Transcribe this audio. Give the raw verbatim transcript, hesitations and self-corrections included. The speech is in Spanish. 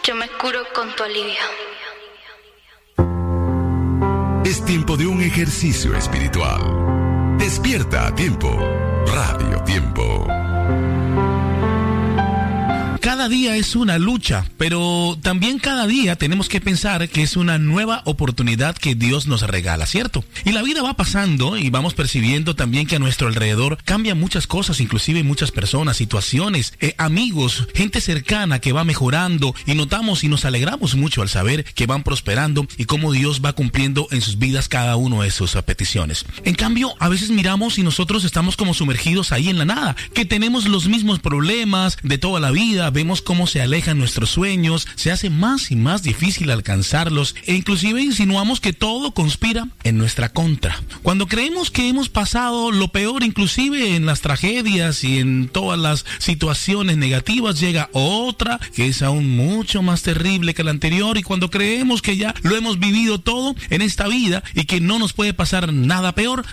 Yo me curo con tu alivio. Es tiempo de un ejercicio espiritual. Despierta a tiempo. Radio Tiempo. Cada día es una lucha, pero también cada día tenemos que pensar que es una nueva oportunidad que Dios nos regala, ¿cierto? Y la vida va pasando y vamos percibiendo también que a nuestro alrededor cambian muchas cosas, inclusive muchas personas, situaciones, eh, amigos, gente cercana que va mejorando y notamos y nos alegramos mucho al saber que van prosperando y cómo Dios va cumpliendo en sus vidas cada uno de sus peticiones. En cambio, a veces miramos y nosotros estamos como sumergidos ahí en la nada, que tenemos los mismos problemas de toda la vida, vemos cómo se alejan nuestros sueños, se hace más y más difícil alcanzarlos e inclusive insinuamos que todo conspira en nuestra contra. Cuando creemos que hemos pasado lo peor, inclusive en las tragedias y en todas las situaciones negativas, llega otra que es aún mucho más terrible que la anterior, y cuando creemos que ya lo hemos vivido todo en esta vida y que no nos puede pasar nada peor,